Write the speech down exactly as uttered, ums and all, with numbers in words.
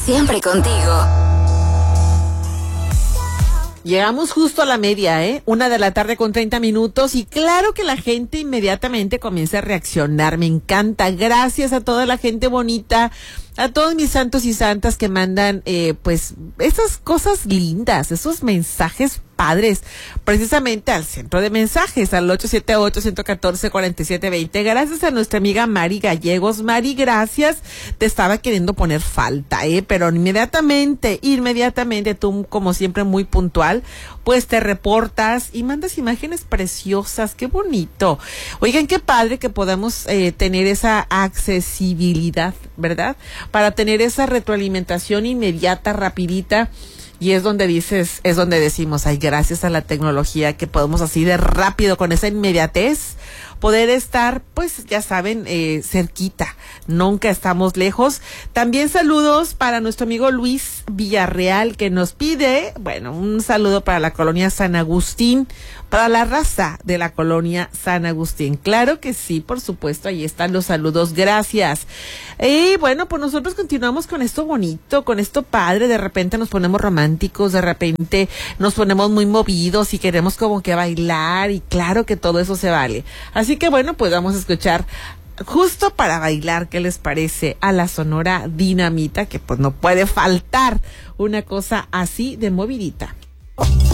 siempre contigo. Llegamos justo a la media, ¿eh? Una de la tarde con treinta minutos y claro que la gente inmediatamente comienza a reaccionar. Me encanta. Gracias a toda la gente bonita, a todos mis santos y santas que mandan, eh, pues, esas cosas lindas, esos mensajes padres, precisamente al centro de mensajes, al ocho siete ocho, uno uno cuatro, cuatro siete dos cero. Gracias a nuestra amiga Mari Gallegos. Mari, gracias. Te estaba queriendo poner falta, ¿eh? Pero inmediatamente, inmediatamente, tú, como siempre, muy puntual, pues te reportas y mandas imágenes preciosas. Qué bonito. Oigan, qué padre que podamos eh, tener esa accesibilidad, ¿verdad? Para tener esa retroalimentación inmediata, rapidita. Y es donde dices, es donde decimos, ay, gracias a la tecnología que podemos así de rápido, con esa inmediatez, poder estar, pues, ya saben, eh, cerquita. Nunca estamos lejos. También saludos para nuestro amigo Luis Villarreal, que nos pide, bueno, un saludo para la colonia San Agustín, para la raza de la colonia San Agustín. Claro que sí, por supuesto, ahí están los saludos, gracias. Y bueno, pues nosotros continuamos con esto bonito, con esto padre. De repente nos ponemos románticos, de repente nos ponemos muy movidos y queremos como que bailar, y claro que todo eso se vale. Así que bueno, pues vamos a escuchar justo para bailar, ¿qué les parece? A la Sonora Dinamita, que pues no puede faltar una cosa así de movidita.